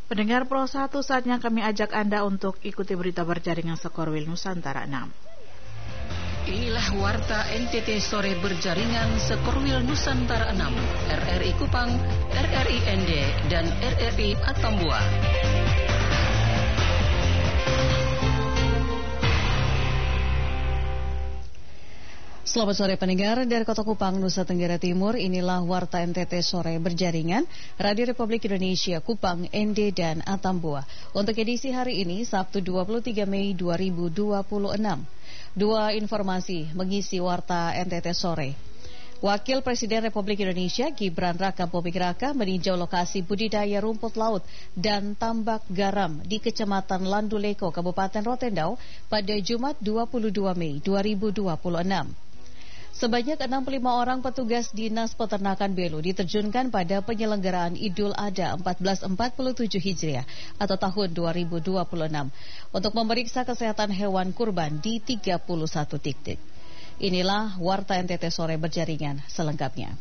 Pendengar Pro 1, saatnya kami ajak Anda untuk ikuti berita berjaringan Sekorwil Nusantara 6. Inilah Warta NTT Sore Berjaringan Sekorwil Nusantara 6, RRI Kupang, RRI ND, dan RRI Atambua. Selamat sore pendengar, dari Kota Kupang, Nusa Tenggara Timur. Inilah Warta NTT Sore Berjaringan Radio Republik Indonesia Kupang, ND, dan Atambua. Untuk edisi hari ini, Sabtu 23 Mei 2026. Dua informasi mengisi Warta NTT Sore. Wakil Presiden Republik Indonesia Gibran Raka Buming Raka meninjau lokasi budidaya rumput laut dan tambak garam di Kecamatan Landuleko, Kabupaten Rotendau pada Jumat 22 Mei 2026. Sebanyak 65 orang petugas Dinas Peternakan Belu diterjunkan pada penyelenggaraan Idul Adha 1447 Hijriah atau tahun 2026 untuk memeriksa kesehatan hewan kurban di 31 titik. Inilah Warta NTT Sore Berjaringan selengkapnya.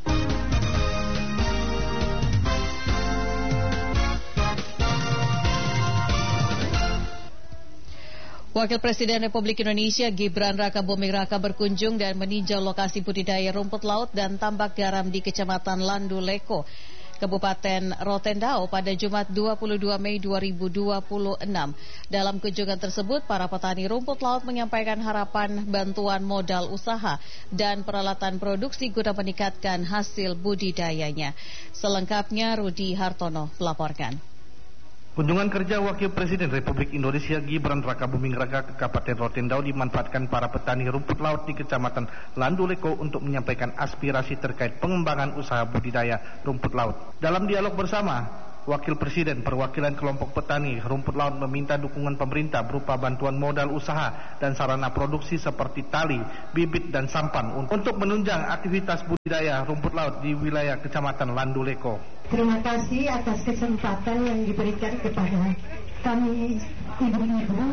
Wakil Presiden Republik Indonesia Gibran Raka Buming Raka berkunjung dan meninjau lokasi budidaya rumput laut dan tambak garam di Kecamatan Landuleko, Kabupaten Rotendau pada Jumat 22 Mei 2026. Dalam kunjungan tersebut, para petani rumput laut menyampaikan harapan bantuan modal usaha dan peralatan produksi guna meningkatkan hasil budidayanya. Selengkapnya Rudi Hartono melaporkan. Kunjungan kerja Wakil Presiden Republik Indonesia Gibran Raka Buming Raka ke Kabupaten Rotendau dimanfaatkan para petani rumput laut di Kecamatan Landuleko untuk menyampaikan aspirasi terkait pengembangan usaha budidaya rumput laut. Dalam dialog bersama, Wakil Presiden perwakilan kelompok petani rumput laut meminta dukungan pemerintah berupa bantuan modal usaha dan sarana produksi seperti tali, bibit, dan sampan untuk menunjang aktivitas budidaya rumput laut di wilayah Kecamatan Landuleko. Terima kasih atas kesempatan yang diberikan kepada kami ibu-ibu.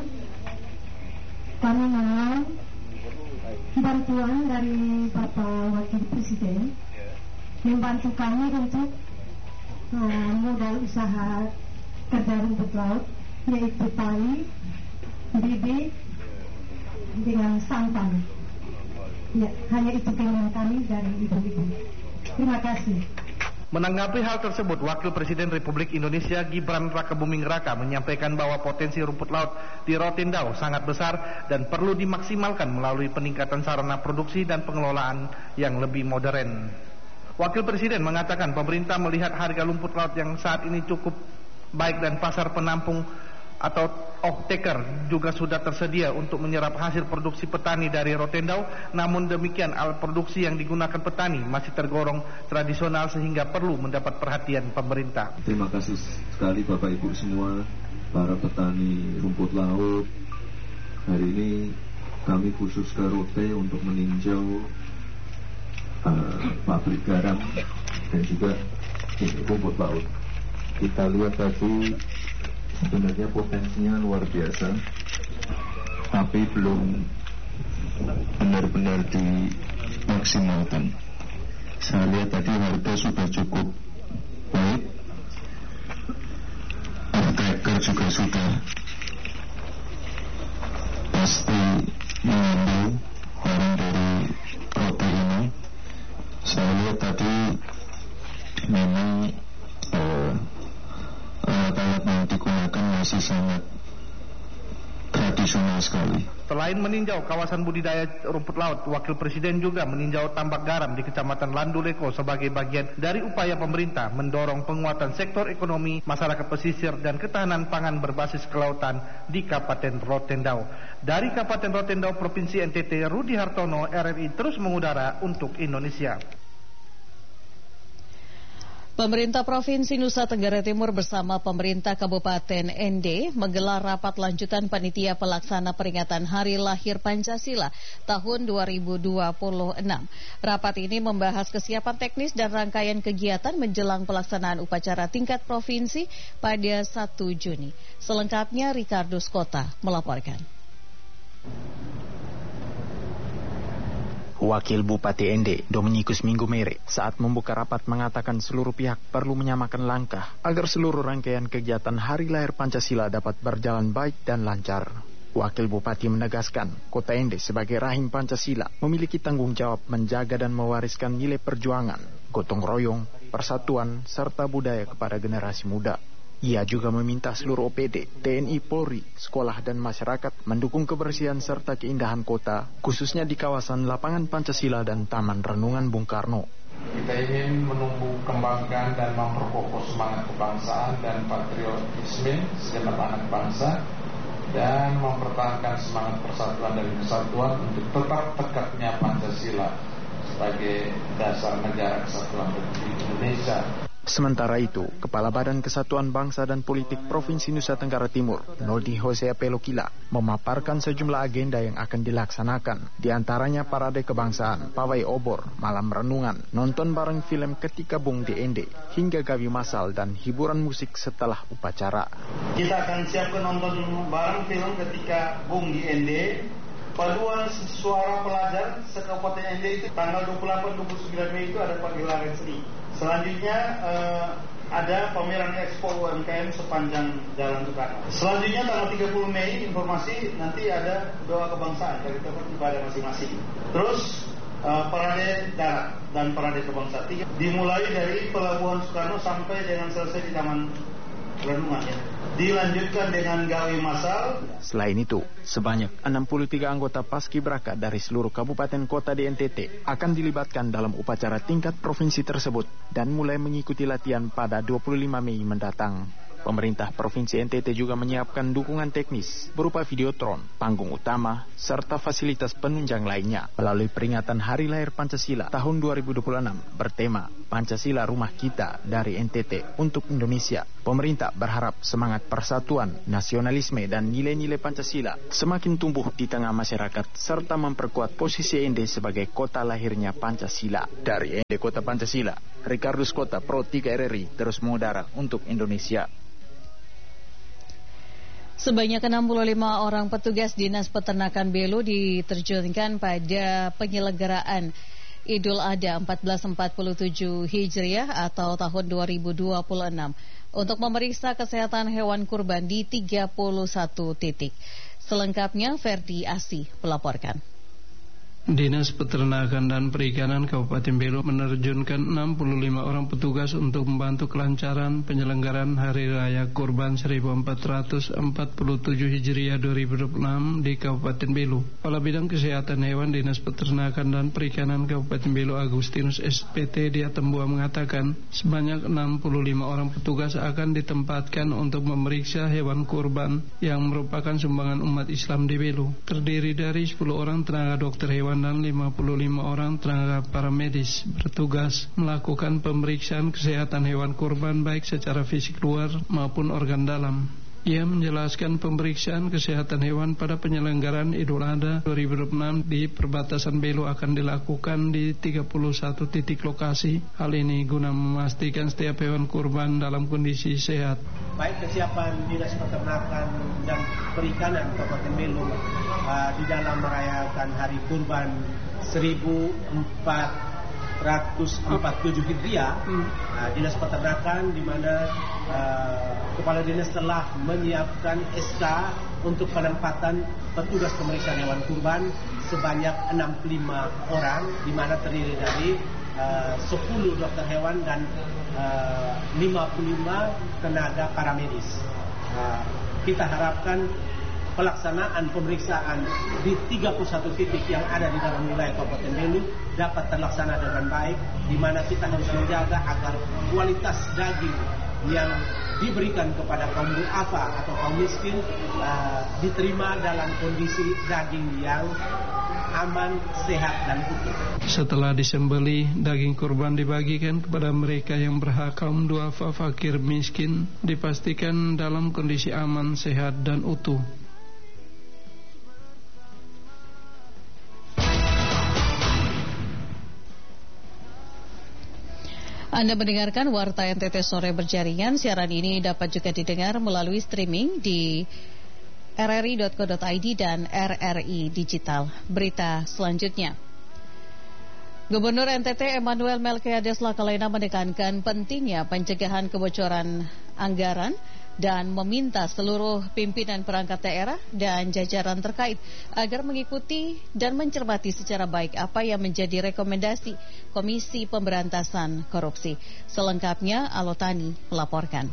Kami mohon bantuan dari Bapak Wakil Presiden membantu kami untuk modal usaha kerja rumput laut, yaitu tali, bibit, dengan sampan. Ya, hanya itu keinginan kami dari ibu-ibu. Terima kasih. Menanggapi hal tersebut, Wakil Presiden Republik Indonesia Gibran Raka Buming Raka menyampaikan bahwa potensi rumput laut di Rotendau sangat besar dan perlu dimaksimalkan melalui peningkatan sarana produksi dan pengelolaan yang lebih modern. Wakil Presiden mengatakan pemerintah melihat harga rumput laut yang saat ini cukup baik dan pasar penampung atau off-taker juga sudah tersedia untuk menyerap hasil produksi petani dari Rotendau. Namun demikian alat produksi yang digunakan petani masih tergolong tradisional sehingga perlu mendapat perhatian pemerintah. Terima kasih sekali Bapak Ibu semua, para petani rumput laut. Hari ini kami khusus ke Rote untuk meninjau pabrik garam dan juga rumput laut. Kita lihat tadi sebenarnya potensinya luar biasa, tapi belum benar-benar dimaksimalkan. Saya lihat tadi harga sudah cukup baik, off-taker juga sudah pasti mengambil orang dari Rote ini. Saya lihat tadi memang alat-alat yang digunakan masih sangat tradisional sekali. Selain meninjau kawasan budidaya rumput laut, Wakil Presiden juga meninjau tambak garam di Kecamatan Landuleko sebagai bagian dari upaya pemerintah mendorong penguatan sektor ekonomi, masyarakat pesisir, dan ketahanan pangan berbasis kelautan di Kabupaten Rotendau. Dari Kabupaten Rotendau, Provinsi NTT, Rudi Hartono, RRI terus mengudara untuk Indonesia. Pemerintah Provinsi Nusa Tenggara Timur bersama pemerintah Kabupaten ND menggelar rapat lanjutan panitia pelaksana peringatan Hari Lahir Pancasila tahun 2026. Rapat ini membahas kesiapan teknis dan rangkaian kegiatan menjelang pelaksanaan upacara tingkat provinsi pada 1 Juni. Selengkapnya Ricardo Skota melaporkan. Wakil Bupati Ende, Dominikus Minggu Mere, saat membuka rapat mengatakan seluruh pihak perlu menyamakan langkah agar seluruh rangkaian kegiatan Hari Lahir Pancasila dapat berjalan baik dan lancar. Wakil Bupati menegaskan, Kota Ende sebagai rahim Pancasila memiliki tanggung jawab menjaga dan mewariskan nilai perjuangan, gotong royong, persatuan, serta budaya kepada generasi muda. Ia juga meminta seluruh OPD, TNI, Polri, sekolah dan masyarakat mendukung kebersihan serta keindahan kota, khususnya di kawasan Lapangan Pancasila dan Taman Renungan Bung Karno. Kita ingin menumbuh kembangkan dan memperkokoh semangat kebangsaan dan patriotisme segenap anak bangsa dan mempertahankan semangat persatuan dan kesatuan untuk tetap tegaknya Pancasila sebagai dasar negara kesatuan Republik Indonesia. Sementara itu, Kepala Badan Kesatuan Bangsa dan Politik Provinsi Nusa Tenggara Timur, Noldi Hosea Pelokila, memaparkan sejumlah agenda yang akan dilaksanakan, di antaranya parade kebangsaan, pawai obor, malam renungan, nonton bareng film Ketika Bung di Ende, hingga gawi masal dan hiburan musik setelah upacara. Kita akan siapkan nonton bareng film Ketika Bung di Ende, paduan suara pelajar se-Kabupaten Ende itu tanggal 28-29 Mei itu ada pagelaran seni. Selanjutnya ada pameran Expo UMKM sepanjang Jalan Soekarno. Selanjutnya tanggal 30 Mei informasi nanti ada doa kebangsaan dari tempat ibadah masing-masing. Terus parade darat dan parade kebangsaan dimulai dari Pelabuhan Soekarno sampai dengan selesai di Taman Renungan ya. Dilanjutkan dengan gawe masal. Selain itu, sebanyak 63 anggota Paskibraka dari seluruh kabupaten kota di NTT akan dilibatkan dalam upacara tingkat provinsi tersebut dan mulai mengikuti latihan pada 25 Mei mendatang. Pemerintah Provinsi NTT juga menyiapkan dukungan teknis berupa videotron, panggung utama, serta fasilitas penunjang lainnya melalui peringatan Hari Lahir Pancasila tahun 2026 bertema Pancasila Rumah Kita dari NTT untuk Indonesia. Pemerintah berharap semangat persatuan, nasionalisme, dan nilai-nilai Pancasila semakin tumbuh di tengah masyarakat serta memperkuat posisi Ende sebagai kota lahirnya Pancasila. Dari Ende Kota Pancasila, Ricardus Kota Pro 3 RRI terus mengudara untuk Indonesia. Sebanyak 65 orang petugas Dinas Peternakan Belu diterjunkan pada penyelenggaraan Idul Adha 1447 Hijriah atau tahun 2026 untuk memeriksa kesehatan hewan kurban di 31 titik. Selengkapnya Ferdi Asih melaporkan. Dinas Peternakan dan Perikanan Kabupaten Belu menerjunkan 65 orang petugas untuk membantu kelancaran penyelenggaraan Hari Raya Kurban 1447 Hijriah 2026 di Kabupaten Belu. Kepala Bidang Kesehatan Hewan Dinas Peternakan dan Perikanan Kabupaten Belu Agustinus SPT di Atambua mengatakan sebanyak 65 orang petugas akan ditempatkan untuk memeriksa hewan kurban yang merupakan sumbangan umat Islam di Belu. Terdiri dari 10 orang tenaga dokter hewan dan 55 orang tenaga paramedis bertugas melakukan pemeriksaan kesehatan hewan kurban baik secara fisik luar maupun organ dalam. Ia menjelaskan pemeriksaan kesehatan hewan pada penyelenggaraan Idul Adha 2026 di perbatasan Belu akan dilakukan di 31 titik lokasi. Hal ini guna memastikan setiap hewan kurban dalam kondisi sehat. Baik kesiapan Dinas Peternakan dan Perikanan Kabupaten Belu di dalam merayakan Hari Kurban 1447 Hijriah, Dinas Peternakan di mana Kepala Dinas telah menyiapkan SK untuk penempatan petugas pemeriksaan hewan kurban sebanyak 65 orang, di mana terdiri dari 10 dokter hewan dan 55 tenaga paramedis. Kita harapkan pelaksanaan pemeriksaan di 31 titik yang ada di dalam wilayah Kabupaten Belu dapat terlaksana dengan baik, di mana kita harus menjaga agar kualitas daging yang diberikan kepada kaum du'afa atau kaum miskin diterima dalam kondisi daging yang aman, sehat, dan utuh. Setelah disembelih, daging kurban dibagikan kepada mereka yang berhak, kaum du'afa, fakir, miskin, dipastikan dalam kondisi aman, sehat, dan utuh. Anda mendengarkan Warta NTT Sore Berjaringan. Siaran ini dapat juga didengar melalui streaming di rri.co.id dan RRI Digital. Berita selanjutnya. Gubernur NTT Emmanuel Melkiades Lakalena menekankan pentingnya pencegahan kebocoran anggaran dan meminta seluruh pimpinan perangkat daerah dan jajaran terkait agar mengikuti dan mencermati secara baik apa yang menjadi rekomendasi Komisi Pemberantasan Korupsi. Selengkapnya Alotani melaporkan.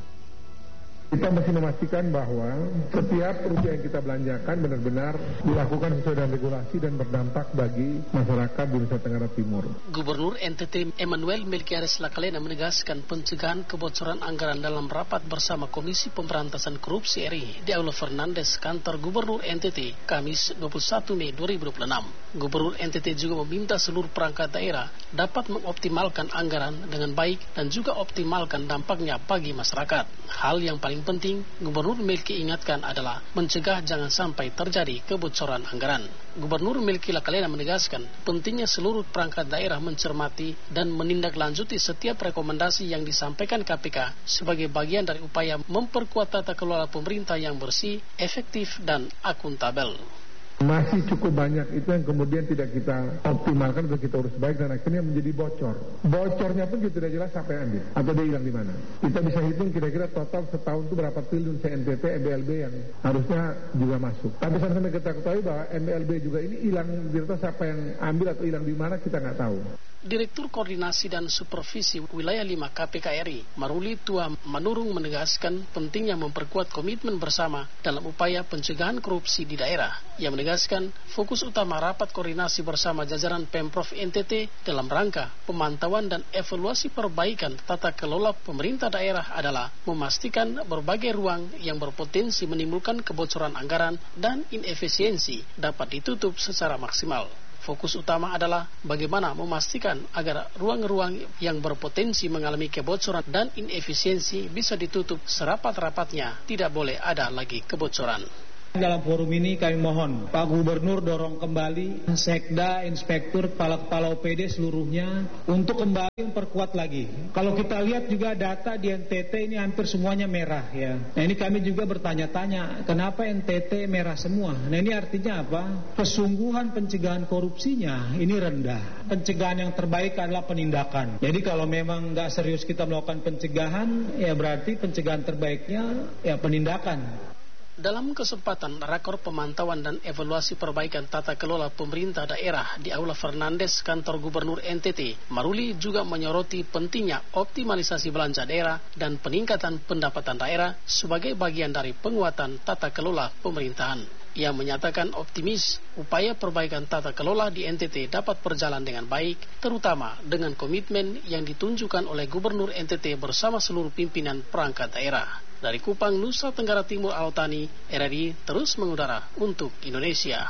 Kita mesti memastikan bahwa setiap rupiah yang kita belanjakan benar-benar dilakukan sesuai dengan regulasi dan berdampak bagi masyarakat di Nusa Tenggara Timur. Gubernur NTT Emmanuel Melkiades Lakalena menegaskan pencegahan kebocoran anggaran dalam rapat bersama Komisi Pemberantasan Korupsi RI di Aula Fernandes, kantor Gubernur NTT, Kamis 21 Mei 2026. Gubernur NTT juga meminta seluruh perangkat daerah dapat mengoptimalkan anggaran dengan baik dan juga optimalkan dampaknya bagi masyarakat. Hal yang paling penting, Gubernur Melki ingatkan adalah mencegah jangan sampai terjadi kebocoran anggaran. Gubernur Melki Lakalena menegaskan pentingnya seluruh perangkat daerah mencermati dan menindaklanjuti setiap rekomendasi yang disampaikan KPK sebagai bagian dari upaya memperkuat tata kelola pemerintah yang bersih, efektif, dan akuntabel. Masih cukup banyak itu yang kemudian tidak kita optimalkan atau kita urus baik dan akhirnya menjadi bocor. Bocornya pun juga tidak jelas siapa yang ambil atau dia hilang di mana. Kita bisa hitung kira-kira total setahun itu berapa triliun NTT, MBLB yang harusnya juga masuk. Tapi sampai kita ketahui bahwa MBLB juga ini hilang, tidak tahu siapa yang ambil atau hilang di mana, kita nggak tahu. Direktur Koordinasi dan Supervisi Wilayah 5 KPK RI, Maruli Tua Manurung menegaskan pentingnya memperkuat komitmen bersama dalam upaya pencegahan korupsi di daerah. Ia menegaskan fokus utama rapat koordinasi bersama jajaran Pemprov NTT dalam rangka pemantauan dan evaluasi perbaikan tata kelola pemerintah daerah adalah memastikan berbagai ruang yang berpotensi menimbulkan kebocoran anggaran dan inefisiensi dapat ditutup secara maksimal. Fokus utama adalah bagaimana memastikan agar ruang-ruang yang berpotensi mengalami kebocoran dan inefisiensi bisa ditutup serapat-rapatnya, tidak boleh ada lagi kebocoran. Dalam forum ini kami mohon Pak Gubernur dorong kembali Sekda, Inspektur, Kepala-Kepala OPD seluruhnya untuk kembali memperkuat lagi. Kalau kita lihat juga data di NTT ini hampir semuanya merah ya. Nah ini kami juga bertanya-tanya kenapa NTT merah semua. Nah ini artinya apa? Kesungguhan pencegahan korupsinya ini rendah. Pencegahan yang terbaik adalah penindakan. Jadi kalau memang nggak serius kita melakukan pencegahan, ya berarti pencegahan terbaiknya ya penindakan. Dalam kesempatan rakor pemantauan dan evaluasi perbaikan tata kelola pemerintah daerah di Aula Fernandes, kantor Gubernur NTT, Maruli juga menyoroti pentingnya optimalisasi belanja daerah dan peningkatan pendapatan daerah sebagai bagian dari penguatan tata kelola pemerintahan. Ia menyatakan optimis upaya perbaikan tata kelola di NTT dapat berjalan dengan baik, terutama dengan komitmen yang ditunjukkan oleh Gubernur NTT bersama seluruh pimpinan perangkat daerah. Dari Kupang, Nusa Tenggara Timur, Alotani, RRI terus mengudara untuk Indonesia.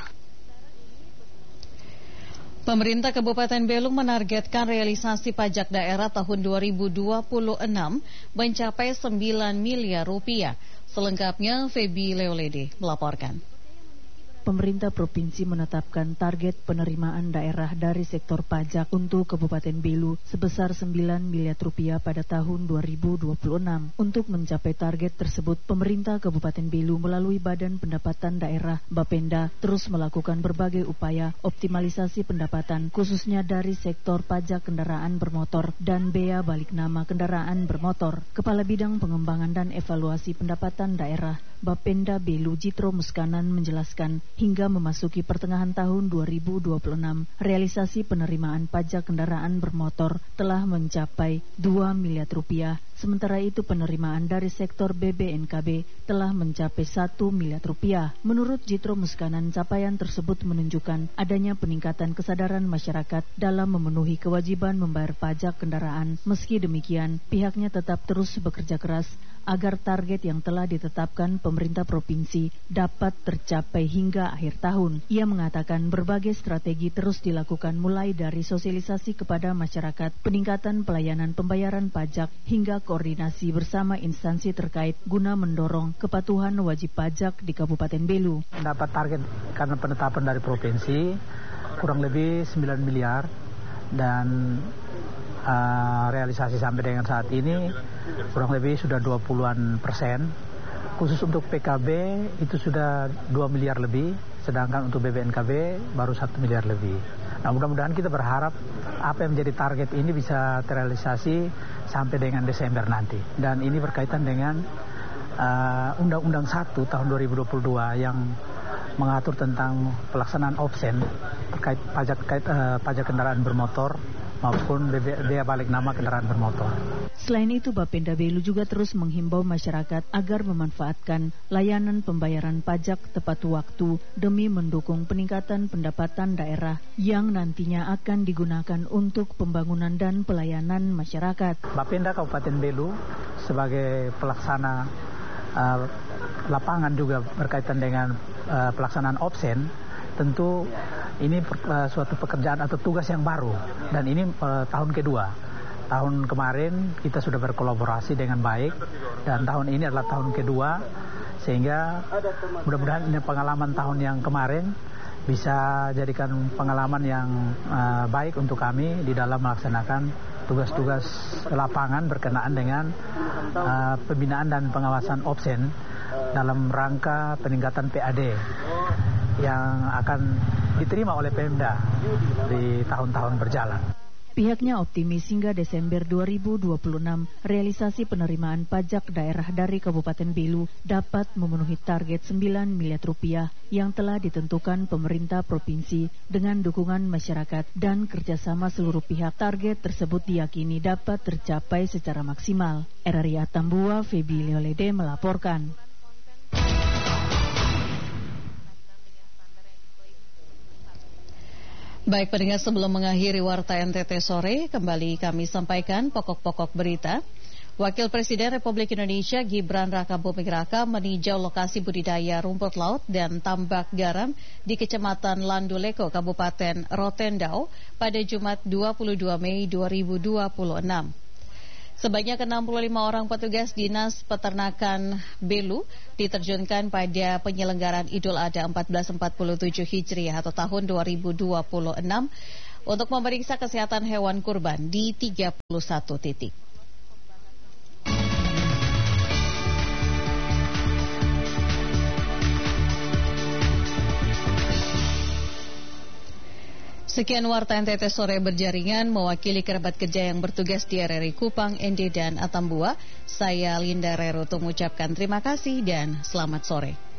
Pemerintah Kabupaten Belung menargetkan realisasi pajak daerah tahun 2026 mencapai 9 miliar rupiah. Selengkapnya Feby Leolede melaporkan. Pemerintah provinsi menetapkan target penerimaan daerah dari sektor pajak untuk Kabupaten Belu sebesar 9 miliar rupiah pada tahun 2026. Untuk mencapai target tersebut, pemerintah Kabupaten Belu melalui Badan Pendapatan Daerah Bapenda terus melakukan berbagai upaya optimalisasi pendapatan khususnya dari sektor pajak kendaraan bermotor dan bea balik nama kendaraan bermotor. Kepala Bidang Pengembangan dan Evaluasi Pendapatan Daerah Bapenda Belu Jitro Muskanan menjelaskan hingga memasuki pertengahan tahun 2026, realisasi penerimaan pajak kendaraan bermotor telah mencapai 2 miliar rupiah. Sementara itu penerimaan dari sektor BBNKB telah mencapai 1 miliar rupiah. Menurut Jitro Muskanan, capaian tersebut menunjukkan adanya peningkatan kesadaran masyarakat dalam memenuhi kewajiban membayar pajak kendaraan. Meski demikian, pihaknya tetap terus bekerja keras agar target yang telah ditetapkan pemerintah provinsi dapat tercapai hingga akhir tahun. Ia mengatakan berbagai strategi terus dilakukan mulai dari sosialisasi kepada masyarakat, peningkatan pelayanan pembayaran pajak, hingga koordinasi bersama instansi terkait guna mendorong kepatuhan wajib pajak di Kabupaten Belu. Dapat target karena penetapan dari provinsi kurang lebih 9 miliar dan realisasi sampai dengan saat ini kurang lebih sudah 20% Khusus untuk PKB itu sudah 2 miliar lebih, sedangkan untuk BBNKB baru 1 miliar lebih. Nah, mudah-mudahan kita berharap apa yang menjadi target ini bisa terrealisasi sampai dengan Desember nanti. Dan ini berkaitan dengan Undang-Undang 1 tahun 2022 yang mengatur tentang pelaksanaan opsen terkait pajak kendaraan bermotor maupun bea balik nama kendaraan bermotor. Selain itu, Bapenda Belu juga terus menghimbau masyarakat agar memanfaatkan layanan pembayaran pajak tepat waktu demi mendukung peningkatan pendapatan daerah yang nantinya akan digunakan untuk pembangunan dan pelayanan masyarakat. Bapenda Kabupaten Belu sebagai pelaksana lapangan juga berkaitan dengan pelaksanaan opsen, tentu ini suatu pekerjaan atau tugas yang baru dan ini tahun kedua. Tahun kemarin kita sudah berkolaborasi dengan baik dan tahun ini adalah tahun kedua, sehingga mudah-mudahan ini pengalaman tahun yang kemarin bisa jadikan pengalaman yang baik untuk kami di dalam melaksanakan tugas-tugas lapangan berkenaan dengan pembinaan dan pengawasan opsen dalam rangka peningkatan PAD yang akan diterima oleh Pemda di tahun-tahun berjalan. Pihaknya optimis hingga Desember 2026 realisasi penerimaan pajak daerah dari Kabupaten Belu dapat memenuhi target 9 miliar rupiah yang telah ditentukan pemerintah provinsi dengan dukungan masyarakat dan kerjasama seluruh pihak. Target tersebut diyakini dapat tercapai secara maksimal. RRI Atambua, Febi Leolede melaporkan. Baik pendengar, sebelum mengakhiri Warta NTT sore, kembali kami sampaikan pokok-pokok berita. Wakil Presiden Republik Indonesia Gibran Rakabuming Raka meninjau lokasi budidaya rumput laut dan tambak garam di Kecamatan Landuleko, Kabupaten Rotendao pada Jumat 22 Mei 2026. Sebanyak 65 orang petugas Dinas Peternakan Belu diterjunkan pada penyelenggaraan Idul Adha 1447 Hijriah atau tahun 2026 untuk memeriksa kesehatan hewan kurban di 31 titik. Sekian Warta NTT sore berjaringan, mewakili kerabat kerja yang bertugas di RRI Kupang, ND dan Atambua. Saya Linda Rerutu mengucapkan terima kasih dan selamat sore.